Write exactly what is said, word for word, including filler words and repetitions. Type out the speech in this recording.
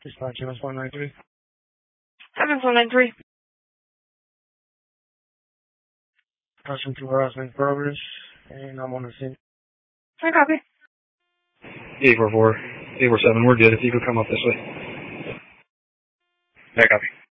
Dispatch M S one nine three. M S one nine three. Caution to harassment progress, and I'm on the scene. I copy. eight four four, eight four seven, we're good. If you could come up this way. I copy.